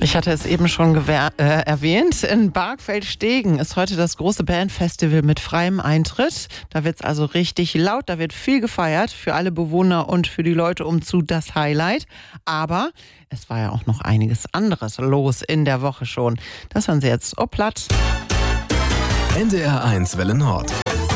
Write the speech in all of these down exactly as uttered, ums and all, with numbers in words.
Ich hatte es eben schon gewer- äh, erwähnt. In Bargfeld-Stegen ist heute das große Bandfestival mit freiem Eintritt. Da wird es also richtig laut, da wird viel gefeiert. Für alle Bewohner und für die Leute umzu das Highlight. Aber es war ja auch noch einiges anderes los in der Woche schon. Das hören Sie jetzt. Oh, platt. N D R eins Welle Nord.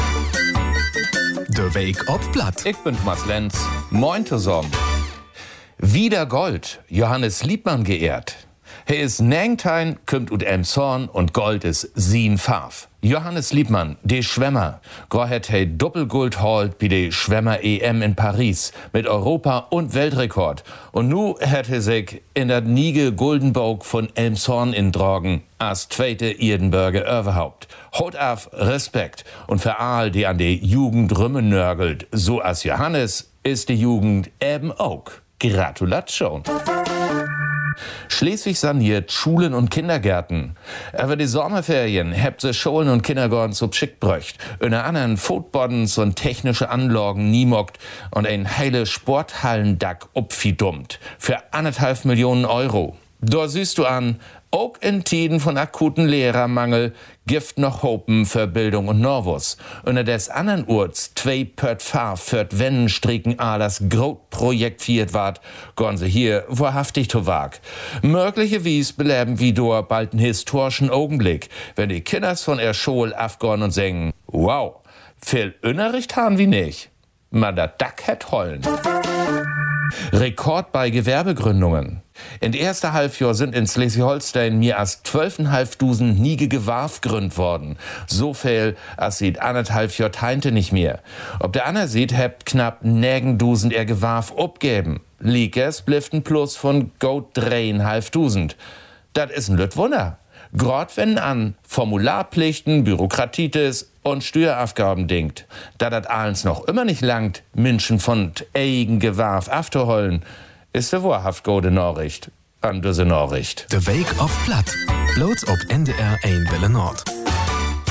De Week op Platt. Ich bin Thomas Lenz. Moin zusammen. Wieder Gold. Johannes Liebmann geehrt. He is Nengtein, kümmt ut Emshorn und Gold is sin Farf. Johannes Liebmann, de Schwemmer. Gro het he Doppelgold holt bei de Schwemmer-E M in Paris mit Europa- und Weltrekord. Und nu het he sich in dat niege Guldenbog von Elmshorn in Drogen as zweite Irdenberger überhaupt. Haut auf Respekt und für all, die an de Jugend rümmen nörgelt, so as Johannes, ist die Jugend eben auch. Gratulation. Schleswig saniert Schulen und Kindergärten. Über die Sommerferien habt sie Schulen und Kindergärten so schick bröcht. In anderen Footboddens und technische Anlagen niemockt und ein heile Sporthallendack upfidummt. Für anderthalb Millionen Euro. Da siehst du an, auch in Tiden von akuten Lehrermangel gibt noch Hopen für Bildung und Norwus. Unter des anderen Urts zwei pört Fahr fürt Wennenstriken a das Grotprojekt fiert ward, gorn sie hier wahrhaftig to wag. Möglicherweise beleben wie dort bald einen historischen Augenblick, wenn die Kinders von er Schul afgorn und singen, wow, viel Unterricht haben wie nicht. Man da Dack het hollen. Rekord bei Gewerbegründungen. In der ersten Halbjahr sind in Schleswig-Holstein mehr als zwölftausendfünfhundert niege Gewarf gründet worden. So viel, als sieht anderthalb Jahr teinte nicht mehr. Ob der Anna sieht, hebt knapp negentausend er Gewarf abgeben. Liekes bliften plus von gut dreieinhalbtausend. Das ist ein Lüt Wunder. Grad wenn an Formularpflichten, Bürokratitis und Steueraufgaben denkt. Da das alles noch immer nicht langt, Menschen von eigen Gewarf afterholen, ist der wahrhaft gute Nachricht an diese Nachricht. De Week op Platt. Bloß op N D R eins Welle Nord.